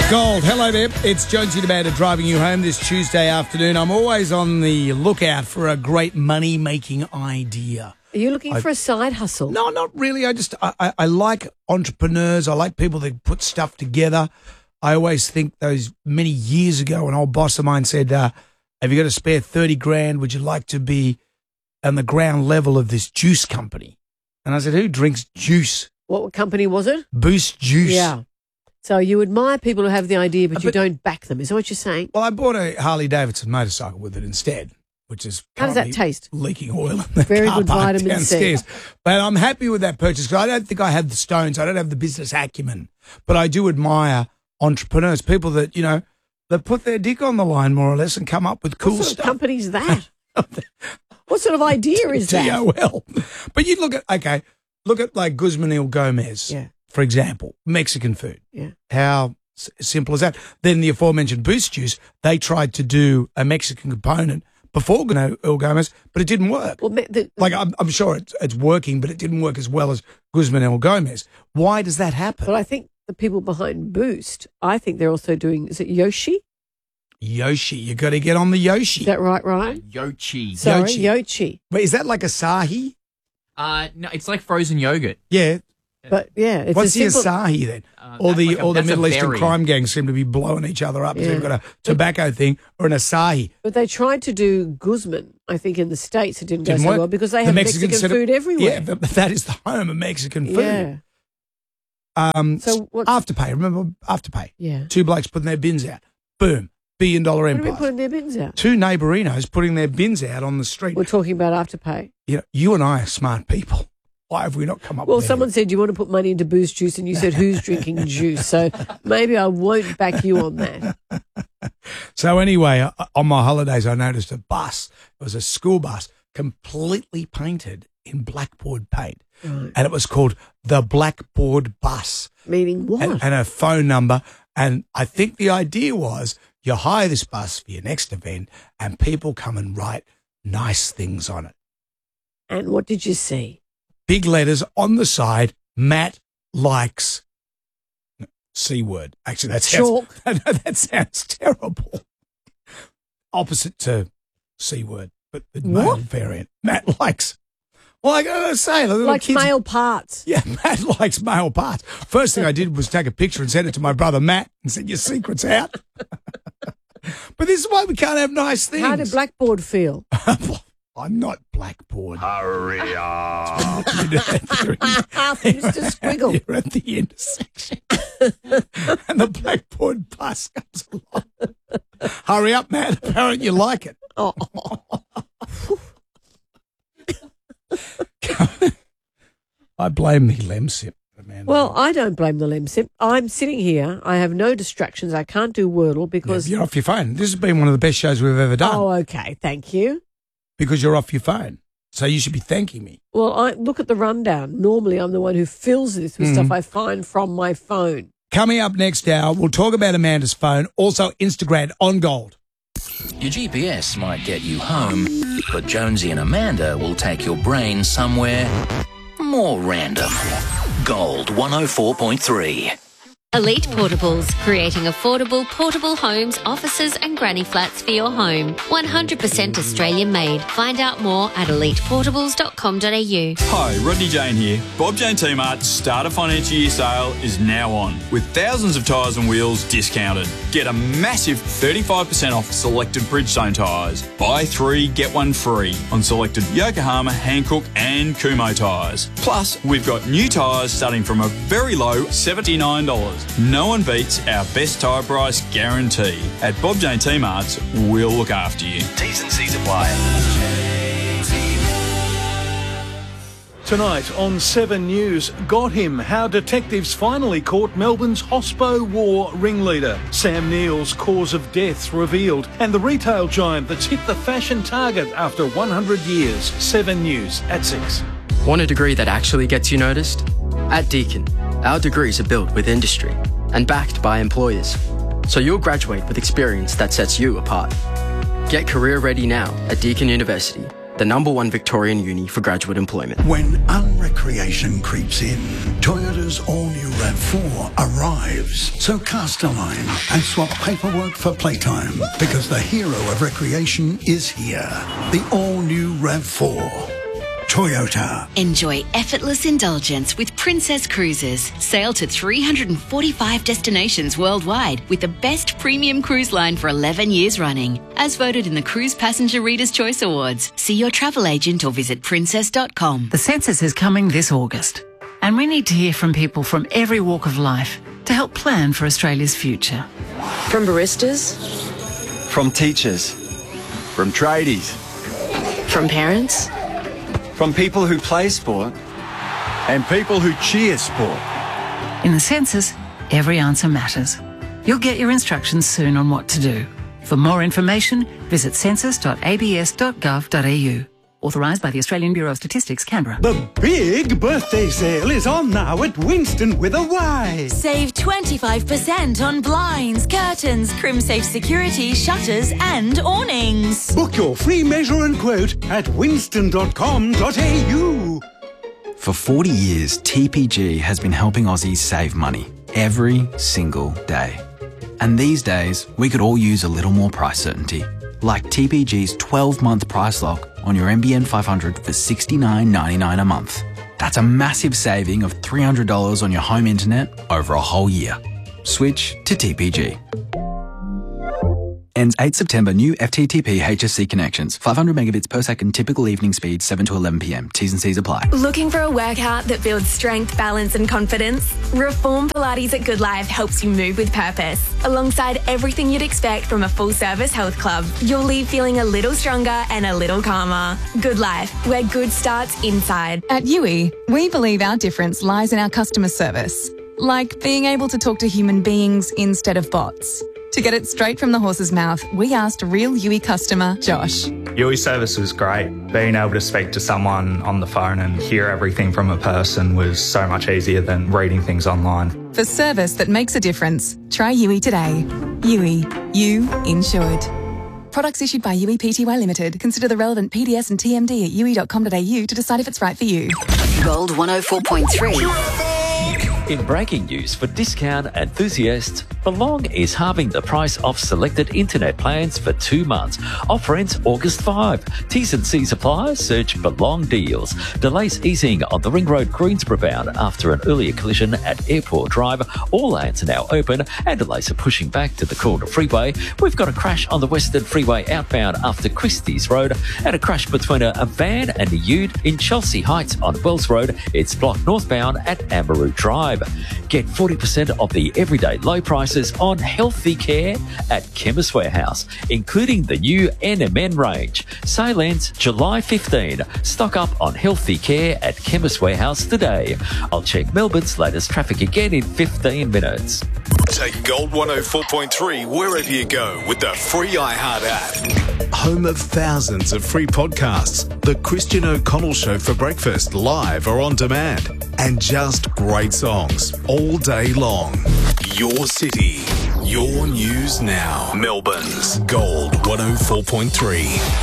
Gold, hello there. It's Jonesy the Bandit driving you home this Tuesday afternoon. I'm always on the lookout for a great money-making idea. Are you looking for a side hustle? No, not really. I like entrepreneurs. I like people that put stuff together. I always think those many years ago, an old boss of mine said, have you got a spare 30 grand? Would you like to be on the ground level of this juice company? And I said, who drinks juice? What company was it? Boost Juice. Yeah. So you admire people who have the idea, but you don't back them. Is that what you're saying? Well, I bought a Harley-Davidson motorcycle with it instead, which is How does that taste? Leaking oil in the Very car good park vitamin downstairs. C. But I'm happy with that purchase because I don't think I have the stones. I don't have the business acumen. But I do admire entrepreneurs, people that, you know, that put their dick on the line more or less and come up with cool What sort stuff. of company is that? What sort of idea is that? TOL. But you look at like Guzman y Gomez, for example, Mexican food. Yeah. How simple as that. Then the aforementioned Boost Juice, they tried to do a Mexican component before El Gomez, but it didn't work. Well, I'm sure it's working, but it didn't work as well as Guzman y Gomez. Why does that happen? But I think the people behind Boost, I think they're also doing, is it Yoshi? Yoshi. You got to get on the Yoshi. Is that right, Ryan? Yoshi. Sorry, Yoshi. Wait, is that like Asahi? No, it's like frozen yogurt. Yeah. But yeah, it's what's a simple... the Asahi then? All the that's Middle Eastern berry. crime gangs seem to be blowing each other up. So they've got a tobacco thing or an Asahi. But they tried to do Guzman, I think, in the States. It didn't go so work. well because they have Mexican food everywhere. Yeah, but that is the home of Mexican food. Yeah. So what's... Afterpay, remember Afterpay? Yeah. Two blokes putting their bins out. Boom. $1 billion What empire. are we putting their bins out? Two neighbourinos putting their bins out on the street. We're talking about Afterpay. You know, you and I are smart people. Why have we not come up with that? Someone said you want to put money into Boost Juice and you said who's drinking juice. So maybe I won't back you on that. So anyway, on my holidays, I noticed a bus. It was a school bus completely painted in blackboard paint. Right. And it was called the Blackboard Bus. Meaning what? And a phone number. And I think the idea was you hire this bus for your next event and people come and write nice things on it. And what did you see? Big letters on the side, Matt likes C word. Actually, that sounds, that sounds terrible. Opposite to C word, but the male variant. Matt likes. Well, I got to say, like male parts. Yeah, Matt likes male parts. First thing I did was take a picture and send it to my brother Matt and said, your secret's out. But this is why we can't have nice things. How did Blackboard feel? I'm not Blackboard. Hurry up. Mr. Squiggle. You're at the intersection. And the Blackboard bus comes along. Hurry up, Matt. Apparently you like it. Oh. I blame the Lemsip. Well, I don't blame the Lemsip. I'm sitting here. I have no distractions. I can't do Wordle because... You're off your phone. This has been one of the best shows we've ever done. Oh, okay. Thank you. Because you're off your phone. So you should be thanking me. Well, I look at the rundown. Normally, I'm the one who fills this with stuff I find from my phone. Coming up next hour, we'll talk about Amanda's phone. Also, Instagram on Gold. Your GPS might get you home, but Jonesy and Amanda will take your brain somewhere more random. Gold 104.3. Elite Portables, creating affordable portable homes, offices and granny flats for your home. 100% Australian made. Find out more at eliteportables.com.au. Hi, Rodney Jane here. Bob Jane T-Mart's start of financial year sale is now on, with thousands of tyres and wheels discounted. Get a massive 35% off selected Bridgestone tyres. Buy 3, get 1 free on selected Yokohama, Hankook and Kumho tyres. Plus, we've got new tyres starting from a very low $79. No one beats our best tyre price guarantee. At Bob Jane T-Mart's, we'll look after you. T's and C's apply. Tonight on 7 News, got him, how detectives finally caught Melbourne's Hospo War ringleader. Sam Neill's cause of death revealed, and the retail giant that's hit the fashion target after 100 years. 7 News at 6. Want a degree that actually gets you noticed? At Deakin, our degrees are built with industry and backed by employers, so you'll graduate with experience that sets you apart. Get career ready now at Deakin University, the #1 Victorian uni for graduate employment. When unrecreation creeps in, Toyota's all-new RAV4 arrives. So cast a line and swap paperwork for playtime, because the hero of recreation is here. The all-new RAV4. Toyota. Enjoy effortless indulgence with Princess Cruises. Sail to 345 destinations worldwide with the best premium cruise line for 11 years running. As voted in the Cruise Passenger Reader's Choice Awards. See your travel agent or visit princess.com. The census is coming this August, and we need to hear from people from every walk of life to help plan for Australia's future. From baristas, From teachers. From tradies. from parents, From people who play sport. And people who cheer sport. In the census, every answer matters. You'll get your instructions soon on what to do. For more information, visit census.abs.gov.au. Authorised by the Australian Bureau of Statistics, Canberra. The big birthday sale is on now at Winston with a Y. Save 25% on blinds, curtains, CrimSafe security, shutters and awnings. Book your free measure and quote at winston.com.au. For 40 years, TPG has been helping Aussies save money every single day. And these days, we could all use a little more price certainty. Like TPG's 12-month price lock on your NBN 500 for $69.99 a month. That's a massive saving of $300 on your home internet over a whole year. Switch to TPG. Ends 8 September. New FTTP HSC connections. 500 megabits per second. Typical evening speed 7 to 11 p.m. T's and C's apply. Looking for a workout that builds strength, balance and confidence? Reform Pilates at Good Life helps you move with purpose. Alongside everything you'd expect from a full-service health club, you'll leave feeling a little stronger and a little calmer. Good Life, where good starts inside. At UE, we believe our difference lies in our customer service. Like being able to talk to human beings instead of bots. To get it straight from the horse's mouth, we asked real UE customer, Josh. UE service was great. Being able to speak to someone on the phone and hear everything from a person was so much easier than reading things online. For service that makes a difference, try UE today. UE, you insured. Products issued by UE Pty Limited. Consider the relevant PDS and TMD at ue.com.au to decide if it's right for you. Gold 104.3. In breaking news for discount enthusiasts, Belong is halving the price of selected internet plans for 2 months. Offer ends August 5. T's and C's apply. Search Belong deals. Delays easing on the Ring Road Greensboro bound after an earlier collision at Airport Drive. All lanes are now open and delays are pushing back to the Calder Freeway. We've got a crash on the Western Freeway outbound after Christie's Road and a crash between a van and a ute in Chelsea Heights on Wells Road. It's blocked northbound at Amberoo Drive. Get 40% of the everyday low prices on healthy care at Chemist Warehouse, including the new NMN range. Sale ends July 15. Stock up on healthy care at Chemist Warehouse today. I'll check Melbourne's latest traffic again in 15 minutes. Take Gold 104.3 wherever you go with the free iHeart app. Home of thousands of free podcasts. The Christian O'Connell Show for breakfast, live or on demand. And just great songs all day long. Your city, your news now. Melbourne's Gold 104.3.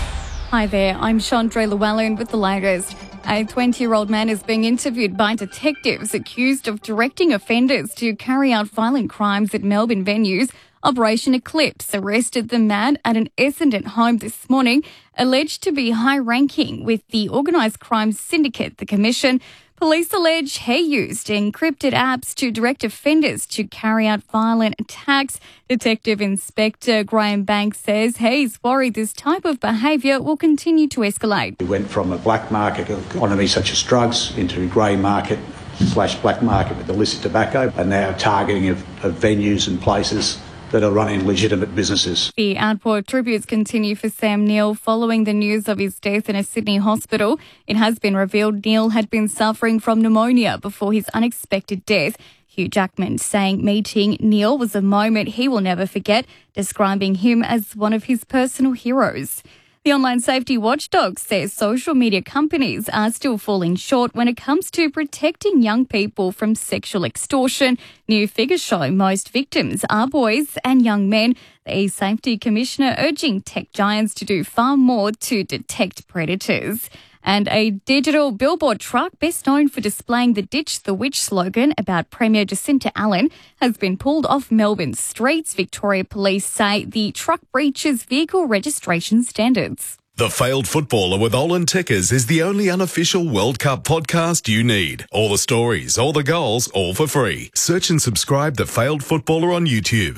Hi there, I'm Chandra Llewellyn with the latest. A 20-year-old man is being interviewed by detectives accused of directing offenders to carry out violent crimes at Melbourne venues. Operation Eclipse arrested the man at an Essendon home this morning, alleged to be high-ranking with the organised crime syndicate, the Commission. Police allege he used encrypted apps to direct offenders to carry out violent attacks. Detective Inspector Graham Banks says he's worried this type of behaviour will continue to escalate. We went from a black market economy such as drugs into a grey market / black market with illicit tobacco, and now targeting of venues and places that are running legitimate businesses. The outpour tributes continue for Sam Neill following the news of his death in a Sydney hospital. It has been revealed Neill had been suffering from pneumonia before his unexpected death. Hugh Jackman saying meeting Neill was a moment he will never forget, describing him as one of his personal heroes. The online safety watchdog says social media companies are still falling short when it comes to protecting young people from sexual extortion. New figures show most victims are boys and young men. The e-safety commissioner urging tech giants to do far more to detect predators. And a digital billboard truck, best known for displaying the Ditch the Witch slogan about Premier Jacinta Allen, has been pulled off Melbourne's streets. Victoria Police say the truck breaches vehicle registration standards. The Failed Footballer with Olin Tickers is the only unofficial World Cup podcast you need. All the stories, all the goals, all for free. Search and subscribe The Failed Footballer on YouTube.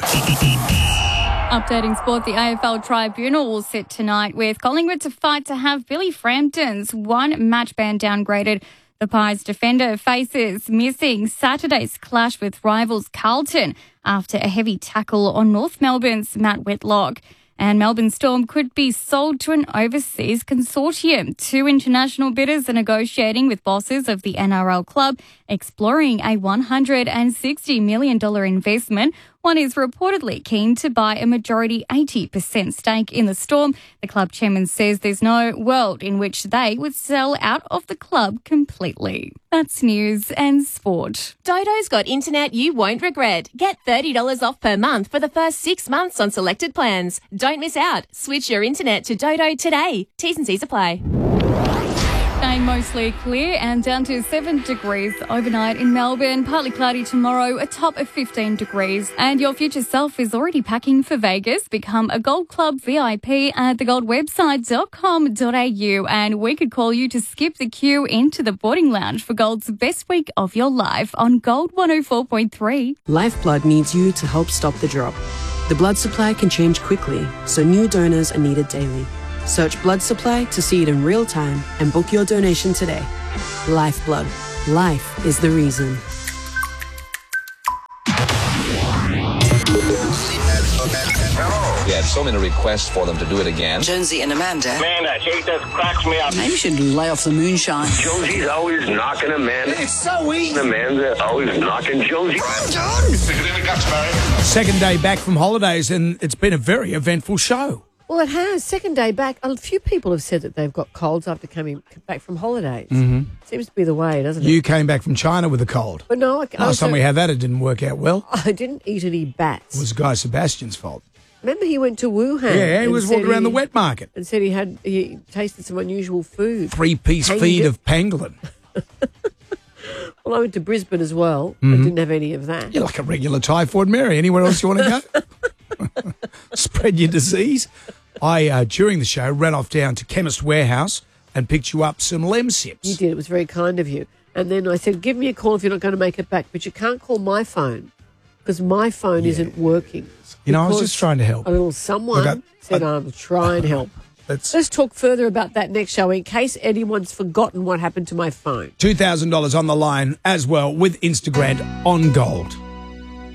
Updating sport, the AFL Tribunal will sit tonight with Collingwood to fight to have Billy Frampton's one match ban downgraded. The Pies defender faces missing Saturday's clash with rivals Carlton after a heavy tackle on North Melbourne's Matt Whitlock. And Melbourne Storm could be sold to an overseas consortium. 2 international bidders are negotiating with bosses of the NRL club, exploring a $160 million investment. One is reportedly keen to buy a majority 80% stake in the Storm. The club chairman says there's no world in which they would sell out of the club completely. That's news and sport. Dodo's got internet you won't regret. Get $30 off per month for the first 6 months on selected plans. Don't miss out. Switch your internet to Dodo today. T's and C's apply. Staying mostly clear and down to 7 degrees overnight in Melbourne. Partly cloudy tomorrow, a top of 15 degrees. And your future self is already packing for Vegas. Become a Gold Club VIP at thegoldwebsite.com.au. And we could call you to skip the queue into the boarding lounge for Gold's best week of your life on Gold 104.3. Lifeblood needs you to help stop the drop. The blood supply can change quickly, so new donors are needed daily. Search blood supply to see it in real time and book your donation today. Lifeblood. Life is the reason. We had so many requests for them to do it again. Jonesy and Amanda. Man, that shit just cracks me up. Maybe you should lay off the moonshine. Jonesy's always knocking Amanda. It's so easy. Amanda's always knocking Jonesy. I'm done. Stick it in the guts, Barry. Second day back from holidays, and it's been a very eventful show. Well, it has. Second day back. A few people have said that they've got colds after coming back from holidays. Mm-hmm. Seems to be the way, doesn't it? You came back from China with a cold. But no, last time we had that, it didn't work out well. I didn't eat any bats. It was Guy Sebastian's fault. Remember, he went to Wuhan. Yeah, he was walking around the wet market and said he tasted some unusual food. 3-piece feed of pangolin. Well, I went to Brisbane as well. Mm-hmm. I didn't have any of that. You're like a regular typhoid Mary. Anywhere else you want to go? Spread your disease. I, during the show, ran off down to Chemist Warehouse and picked you up some Lemsips. You did. It was very kind of you. And then I said, give me a call if you're not going to make it back. But you can't call my phone because my phone isn't working. You know, I was just trying to help. A little someone said, I'll try and help. Let's talk further about that next show in case anyone's forgotten what happened to my phone. $2,000 on the line as well with Instagram on Gold.